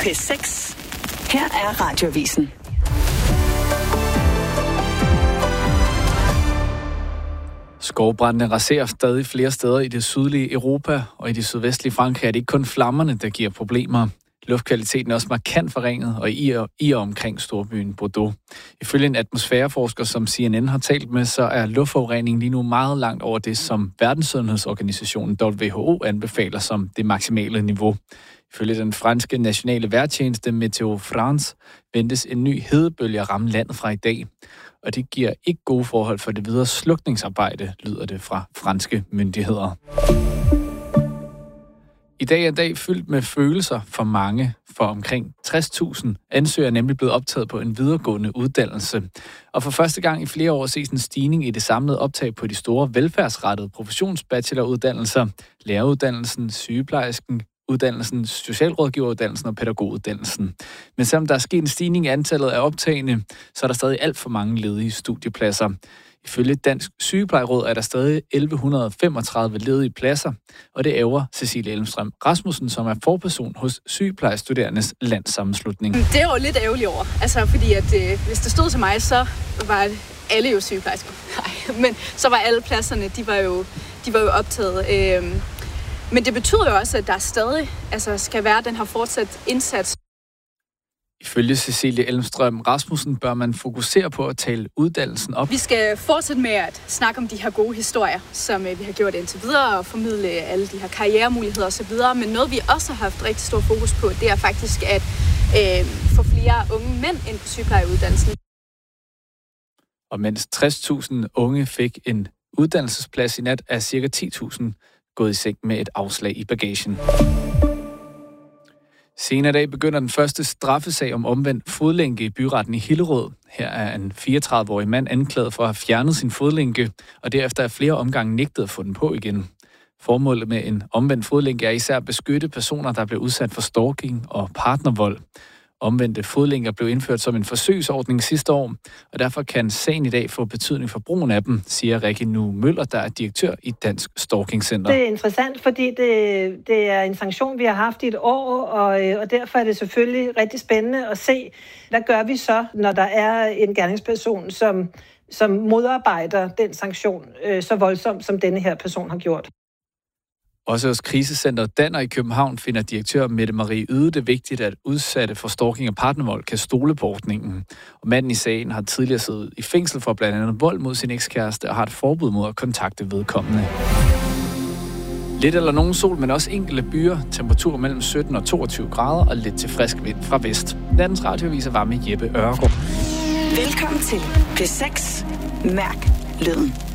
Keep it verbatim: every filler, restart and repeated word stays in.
P seks. Her er Radioavisen. Skovbrandene raserer stadig flere steder i det sydlige Europa, og i det sydvestlige Frankrig er det ikke kun flammerne, der giver problemer. Luftkvaliteten er også markant forringet, og i og, i og omkring storbyen Bordeaux. Ifølge en atmosfæreforsker, som C N N har talt med, så er luftforureningen lige nu meget langt over det, som Verdenssundhedsorganisationen W H O anbefaler som det maksimale niveau. Ifølge den franske nationale vejrtjeneste Météo France ventes en ny hedebølge at ramme landet fra i dag. Og det giver ikke gode forhold for det videre slukningsarbejde, lyder det fra franske myndigheder. I dag er en dag fyldt med følelser for mange. For omkring tres tusind ansøgere er nemlig blevet optaget på en videregående uddannelse. Og for første gang i flere år ses en stigning i det samlede optag på de store velfærdsrettede professionsbacheloruddannelser, læreruddannelsen, sygeplejersken, uddannelsen, socialrådgiveruddannelsen og pædagoguddannelsen. Men selvom der er sket en stigning i antallet af optagende, så er der stadig alt for mange ledige studiepladser. Ifølge Dansk Sygeplejeråd er der stadig elleve femogtredive ledige pladser, og det ærger Cecilie Elmstrøm Rasmussen, som er forperson hos Sygeplejestuderendes Landssammenslutning. Det er jo lidt ærgerligt over, altså fordi at øh, hvis det stod til mig, så var alle jo sygeplejersker. Nej, men så var alle pladserne, de var jo, de var jo optaget. Øh, Men det betyder jo også, at der stadig altså, skal være den her fortsat indsats. Ifølge Cecilie Elmstrøm Rasmussen bør man fokusere på at tale uddannelsen op. Vi skal fortsætte med at snakke om de her gode historier, som vi har gjort indtil videre, og formidle alle de her karrieremuligheder osv. Men noget, vi også har haft rigtig stor fokus på, det er faktisk at øh, få flere unge mænd ind på sygeplejeuddannelsen. Og mens tres tusind unge fik en uddannelsesplads i nat, er cirka ti tusind gået i seng med et afslag i bagagen. Senere i dag begynder den første straffesag om omvendt fodlænke i byretten i Hillerød. Her er en fireogtredive-årig mand anklaget for at have fjernet sin fodlænke, og derefter er flere omgange nægtet at få den på igen. Formålet med en omvendt fodlænke er især at beskytte personer, der bliver udsat for stalking og partnervold. Omvendte fodlænker blev indført som en forsøgsordning sidste år, og derfor kan sagen i dag få betydning for brugen af dem, siger Rikke Nu Møller, der er direktør i Dansk Stalking Center. Det er interessant, fordi det, det er en sanktion, vi har haft i et år, og, og derfor er det selvfølgelig rigtig spændende at se, hvad gør vi så, når der er en gerningsperson, som, som modarbejder den sanktion øh, så voldsomt, som denne her person har gjort. Også hos krisecenteret Danner i København finder direktør Mette Marie Yde det vigtigt, at udsatte for stalking og partnervold kan stole på ordningen. Og manden i sagen har tidligere siddet i fængsel for blandt andet vold mod sin ekskæreste og har et forbud mod at kontakte vedkommende. Lidt eller nogen sol, men også enkelte byer. Temperatur mellem sytten og toogtyve grader og lidt til frisk vind fra vest. Landets radioaviser var med Jeppe Ørgaard. Velkommen til P seks. Mærk lyden.